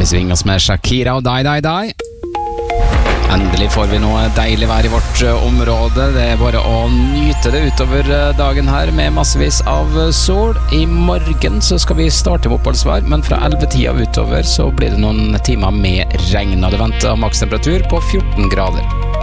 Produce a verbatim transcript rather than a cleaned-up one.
Vi svinger oss med Shakira og Die Die Die. Endelig får vi noe deilig vær i vårt område. Det er bare å nyte det utover dagen her med massevis av sol. I morgen så skal vi starte med oppholdsvær, men fra elleve-tida utover så blir det noen timer med regn, og det venter makstemperatur på fjorten grader.